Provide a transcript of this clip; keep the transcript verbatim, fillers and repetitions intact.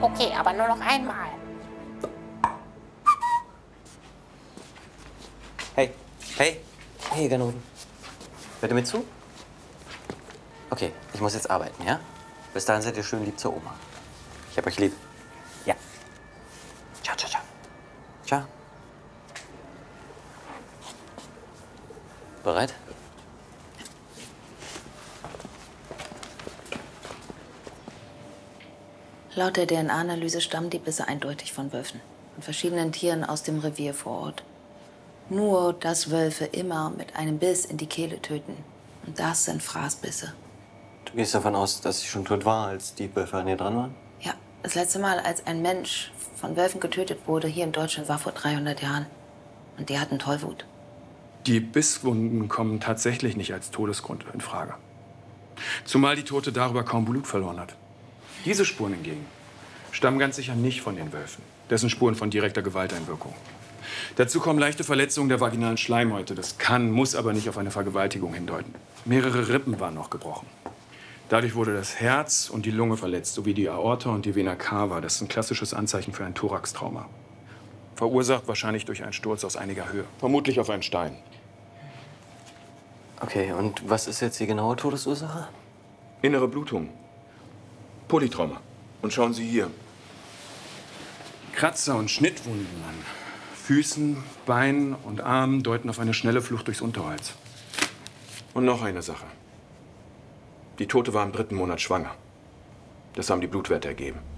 Okay, aber nur noch einmal. Hey, hey, hey, Ganoven. Hört ihr mir zu? Okay, ich muss jetzt arbeiten, ja? Bis dahin seid ihr schön lieb zur Oma. Ich hab euch lieb. Ja. Ciao, ciao, ciao. Ciao. Bereit? Laut der D N A-Analyse stammen die Bisse eindeutig von Wölfen und verschiedenen Tieren aus dem Revier vor Ort. Nur, dass Wölfe immer mit einem Biss in die Kehle töten. Und das sind Fraßbisse. Du gehst davon aus, dass ich schon tot war, als die Wölfe an ihr dran waren? Ja, das letzte Mal, als ein Mensch von Wölfen getötet wurde, hier in Deutschland, war vor dreihundert Jahren. Und die hatten Tollwut. Die Bisswunden kommen tatsächlich nicht als Todesgrund in Frage. Zumal die Tote darüber kaum Blut verloren hat. Diese Spuren hingegen stammen ganz sicher nicht von den Wölfen. Das sind Spuren von direkter Gewalteinwirkung. Dazu kommen leichte Verletzungen der vaginalen Schleimhäute. Das kann, muss aber nicht auf eine Vergewaltigung hindeuten. Mehrere Rippen waren noch gebrochen. Dadurch wurde das Herz und die Lunge verletzt, sowie die Aorta und die Vena cava. Das ist ein klassisches Anzeichen für ein Thoraxtrauma. Verursacht wahrscheinlich durch einen Sturz aus einiger Höhe. Vermutlich auf einen Stein. Okay, und was ist jetzt die genaue Todesursache? Innere Blutung. Polytrauma. Und schauen Sie hier. Kratzer und Schnittwunden an Füßen, Beinen und Armen deuten auf eine schnelle Flucht durchs Unterholz. Und noch eine Sache. Die Tote war im dritten Monat schwanger. Das haben die Blutwerte ergeben.